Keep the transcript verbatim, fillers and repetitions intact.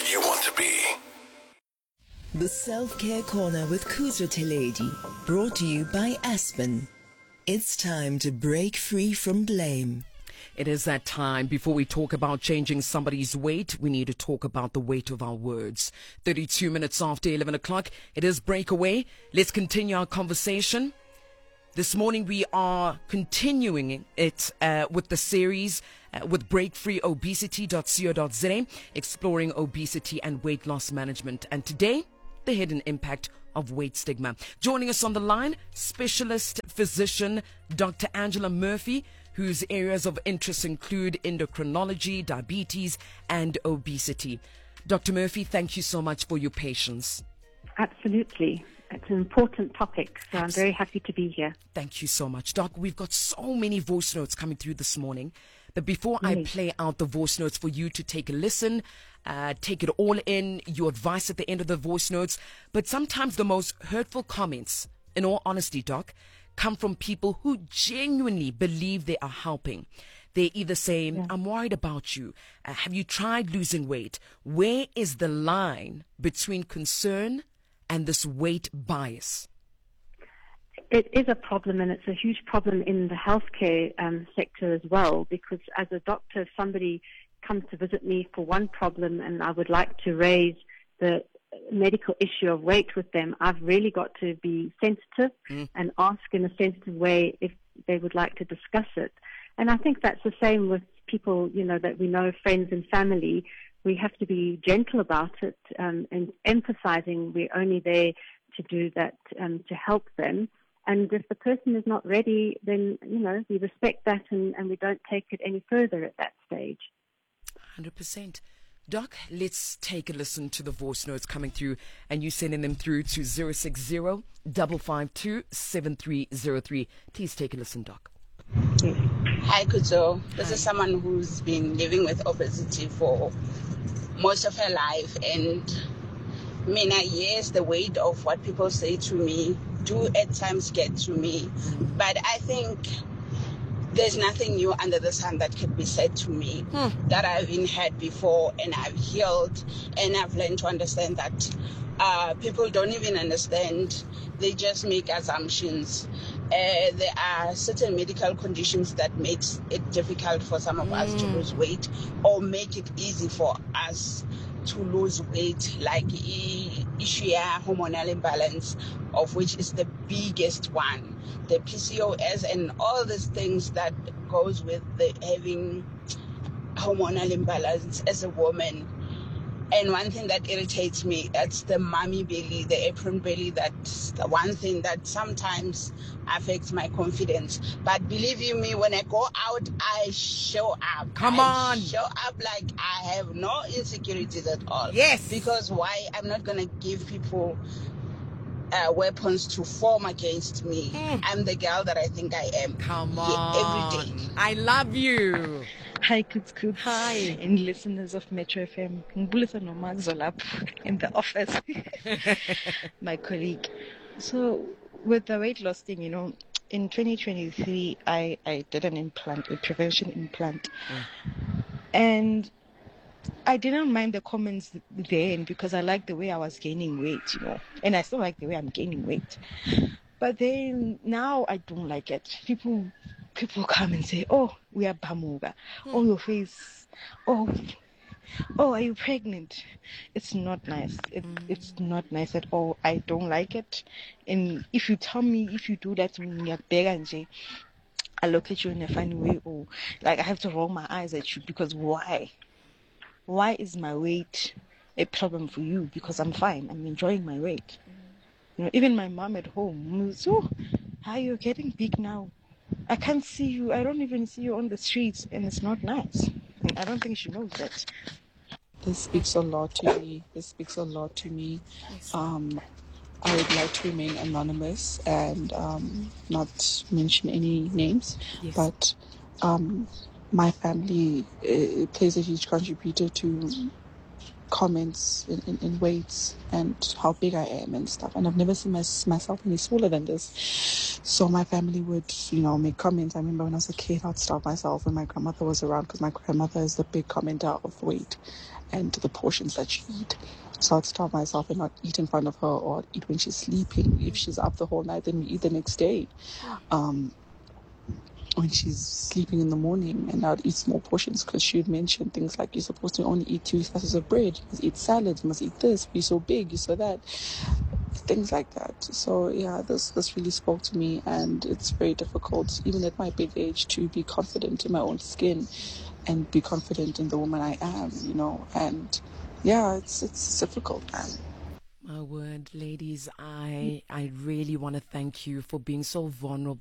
you want to be. The Self-Care Corner with Khuzwa Teledi, brought to you by Aspen. It's time to break free from blame. It is that time. Before we talk about changing somebody's weight, we need to talk about the weight of our words. thirty-two minutes after eleven o'clock, it is Breakaway. Let's continue our conversation. This morning we are continuing it uh, with the series uh, with break free obesity dot co dot za, exploring obesity and weight loss management. And today, the hidden impact of weight stigma. Joining us on the line, specialist physician Doctor Angela Murphy, whose areas of interest include endocrinology, diabetes, and obesity. Doctor Murphy, thank you so much for your patience. Absolutely. It's an important topic, so I'm very happy to be here. Thank you so much. Doc, we've got so many voice notes coming through this morning. But before really? I play out the voice notes for you to take a listen, uh, take it all in, your advice at the end of the voice notes, but sometimes the most hurtful comments, in all honesty, Doc, come from people who genuinely believe they are helping. They either say, yeah. I'm worried about you. Uh, have you tried losing weight? Where is the line between concern and this weight bias? It is a problem, and it's a huge problem in the healthcare um, sector as well, because as a doctor, if somebody comes to visit me for one problem and I would like to raise the medical issue of weight with them, I've really got to be sensitive mm. and ask in a sensitive way if they would like to discuss it. And I think that's the same with people, you know, that we know, friends and family. We have to be gentle about it um, and emphasizing we're only there to do that, um, to help them. And if the person is not ready, then, you know, we respect that and, and we don't take it any further at that stage. one hundred percent. Doc, let's take a listen to the voice notes coming through, and you sending them through to zero six zero, five five two, seven three zero three. Please take a listen, Doc. Yes. Hi, Kuzo. This Hi. is someone who's been living with obesity for most of her life, and Mina, yes, the weight of what people say to me do at times get to me, but I think there's nothing new under the sun that can be said to me hmm. that I've been had before, and I've healed, and I've learned to understand that uh, people don't even understand. They just make assumptions. Uh, there are certain medical conditions that makes it difficult for some of mm. us to lose weight, or make it easy for us to lose weight, like issue hormonal imbalance, of which is the biggest one, the P C O S, and all these things that goes with the having hormonal imbalance as a woman. And one thing that irritates me, that's the mommy belly, the apron belly. That's the one thing that sometimes affects my confidence. But believe you me, when I go out, I show up. Come I on. show up like I have no insecurities at all. Yes. Because why? I'm not going to give people uh, weapons to form against me. Mm. I'm the girl that I think I am. Come on. Every day. I love you. Hi, Kuts Kuts. Hi. And listeners of Metro F M. Ngibulisa noMa Zolap in the office. My colleague. So, with the weight loss thing, you know, in twenty twenty-three, I, I did an implant, a prevention implant. Mm. And I didn't mind the comments then because I liked the way I was gaining weight, you know. And I still like the way I'm gaining weight. But then, now I don't like it. People... People come and say, oh, we are Bamuga. Mm. Oh, your face. Oh, oh, are you pregnant? It's not nice. It, mm. It's not nice at all. I don't like it. And if you tell me, if you do that to me, I look at you in a funny way, or like I have to roll my eyes at you, because why? Why is my weight a problem for you? Because I'm fine. I'm enjoying my weight. Mm. You know, even my mom at home, so, how are you getting big now? I can't see you. I don't even see you on the streets, and it's not nice. I don't think she knows that. This speaks a lot to me. This speaks a lot to me. Um, I would like to remain anonymous and um, not mention any names, yes. but um, my family uh, plays a huge contributor to comments in, in, in weights and how big I am and stuff. And I've never seen my, myself any smaller than this. So my family would, you know, make comments. I remember when I was a kid, I'd starve myself when my grandmother was around, because my grandmother is the big commenter of weight and the portions that she eat. So I'd starve myself and not eat in front of her, or eat when she's sleeping. If she's up the whole night, then we eat the next day. Um, when she's sleeping in the morning, and I'd eat small portions, because she would mention things like, you're supposed to only eat two slices of bread, you must eat salads, you must eat this, be so big, you so that, things like that. So yeah, this this really spoke to me, and it's very difficult, even at my big age, to be confident in my own skin and be confident in the woman I am, you know. And yeah, it's it's difficult, man. My word, ladies, I I really want to thank you for being so vulnerable